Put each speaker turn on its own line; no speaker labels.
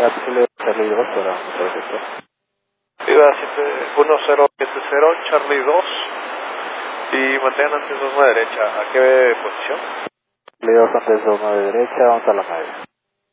Chile Charlie 2 para motor sector.
Viva 1070 Charlie 2 y mantengan antes 2 a derecha. ¿A qué posición?
Charlie 2 antes 2 de derecha, vamos a la 9.